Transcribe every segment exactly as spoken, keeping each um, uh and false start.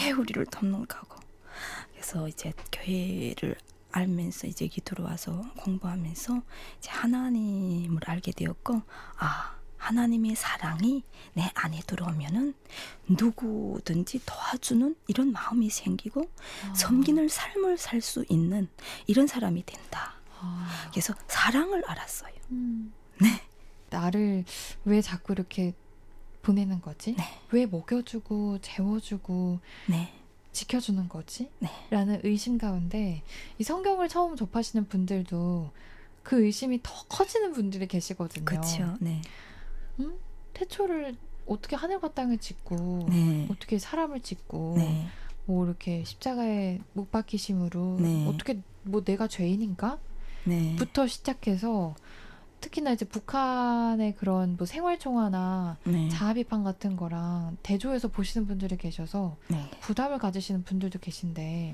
왜 우리를 돕는 가고. 그래서 이제 교회를 알면서 이제 여기 들어와서 공부하면서 이제 하나님을 알게 되었고, 아, 하나님의 사랑이 내 안에 들어오면은 누구든지 도와주는 이런 마음이 생기고 아. 섬기는 삶을 살 수 있는 이런 사람이 된다. 아. 그래서 사랑을 알았어요. 음. 네. 나를 왜 자꾸 이렇게 보내는 거지? 네. 왜 먹여주고 재워주고 네. 지켜주는 거지? 네. 라는 의심 가운데 이 성경을 처음 접하시는 분들도 그 의심이 더 커지는 분들이 계시거든요. 그렇죠. 네. 음? 태초를 어떻게 하늘과 땅을 짓고 네. 어떻게 사람을 짓고 네. 뭐 이렇게 십자가에 못 박히심으로 네. 어떻게 뭐 내가 죄인인가? 네. 부터 시작해서 특히나 이제 북한의 그런 뭐 생활총화나 네. 자아비판 같은 거랑 대조해서 보시는 분들이 계셔서 네. 부담을 가지시는 분들도 계신데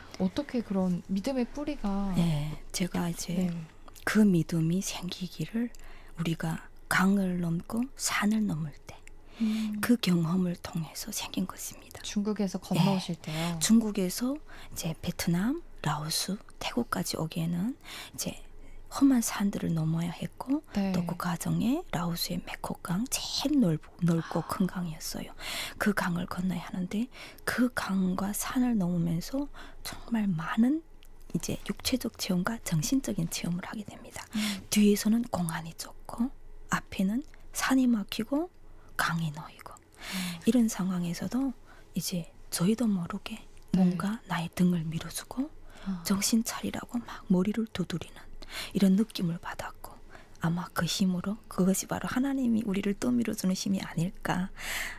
어떻게 그런 믿음의 뿌리가 네. 제가 이제 네. 그 믿음이 생기기를 우리가 강을 넘고 산을 넘을 때 그 음. 경험을 통해서 생긴 것입니다. 중국에서 건너오실 네. 때요? 중국에서 이제 베트남, 라오스, 태국까지 오기에는 이제 험한 산들을 넘어야 했고 네. 또 그 과정에 라오스의 메코강 제일 넓, 넓고 큰 강이었어요. 그 강을 건너야 하는데 그 강과 산을 넘으면서 정말 많은 이제 육체적 체험과 정신적인 체험을 하게 됩니다. 음. 뒤에서는 공안이 좁고 앞에는 산이 막히고 강이 놓이고 음. 이런 상황에서도 이제 저희도 모르게 네. 뭔가 나의 등을 밀어주고 어. 정신 차리라고 막 머리를 두드리는 이런 느낌을 받았고 아마 그 힘으로 그것이 바로 하나님이 우리를 떠밀어주는 힘이 아닐까.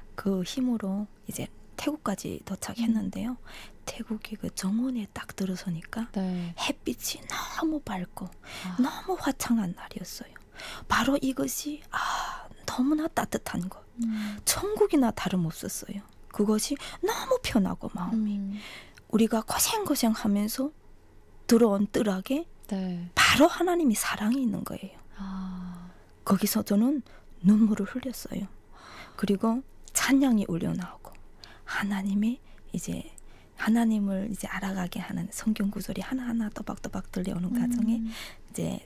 그 힘으로 이제 태국까지 도착했는데요. 음. 태국의 그 정원에 딱 들어서니까 네. 햇빛이 너무 밝고 아. 너무 화창한 날이었어요. 바로 이것이 아 너무나 따뜻한 것. 음. 천국이나 다름없었어요. 그것이 너무 편하고 마음이. 음. 우리가 고생고생하면서 들어온 뜰하게 네. 바로 하나님이 사랑이 있는 거예요. 아. 거기서 저는 눈물을 흘렸어요. 그리고 찬양이 울려나오고 하나님의 이제 하나님을 이제 알아가게 하는 성경 구절이 하나하나 또박또박 들려오는 과정에 음. 이제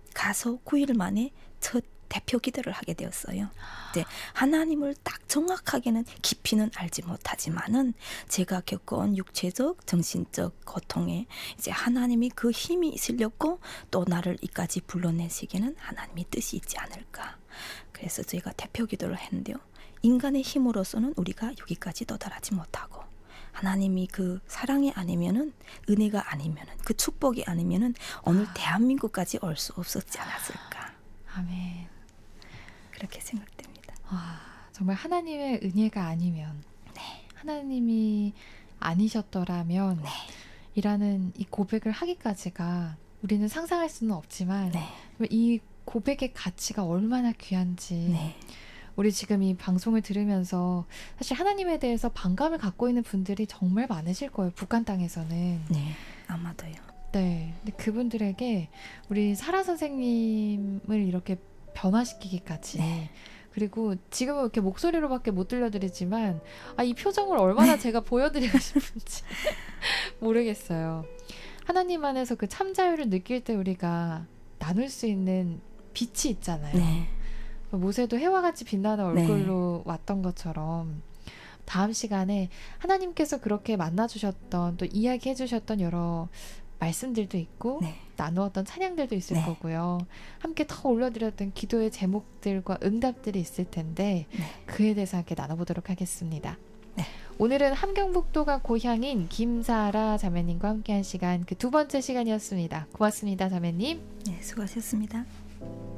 가서 구 일 만에 첫 대표 기도를 하게 되었어요. 이제 하나님을 딱 정확하게는 깊이는 알지 못하지만은 제가 겪어온 육체적, 정신적 고통에 이제 하나님이 그 힘이 있으려고 또 나를 이까지 불러내시기는 하나님의 뜻이 있지 않을까. 그래서 제가 대표 기도를 했는데요. 인간의 힘으로서는 우리가 여기까지 도달하지 못하고 하나님이 그 사랑이 아니면은 은혜가 아니면은 그 축복이 아니면은 오늘 아. 대한민국까지 올 수 없었지 않았을까. 아멘. 그렇게 생각됩니다. 와, 정말 하나님의 은혜가 아니면 네. 하나님이 아니셨더라면 네. 이라는 이 고백을 하기까지가 우리는 상상할 수는 없지만 네. 이 고백의 가치가 얼마나 귀한지 네. 우리 지금 이 방송을 들으면서 사실 하나님에 대해서 반감을 갖고 있는 분들이 정말 많으실 거예요. 북한 땅에서는. 네, 아마도요. 네, 근데 그분들에게 우리 사라 선생님을 이렇게 변화시키기까지 네. 그리고 지금은 이렇게 목소리로밖에 못 들려드리지만 아, 이 표정을 얼마나 제가 보여드리고 싶은지 모르겠어요. 하나님 안에서 그 참 자유를 느낄 때 우리가 나눌 수 있는 빛이 있잖아요. 네. 모세도 해와 같이 빛나는 얼굴로 네. 왔던 것처럼 다음 시간에 하나님께서 그렇게 만나주셨던 또 이야기해 주셨던 여러 말씀들도 있고 네. 나누었던 찬양들도 있을 네. 거고요. 함께 더 올려드렸던 기도의 제목들과 응답들이 있을 텐데 네. 그에 대해서 함께 나눠보도록 하겠습니다. 네. 오늘은 함경북도가 고향인 김사라 자매님과 함께한 시간 그 두 번째 시간이었습니다. 고맙습니다, 자매님. 네, 수고하셨습니다.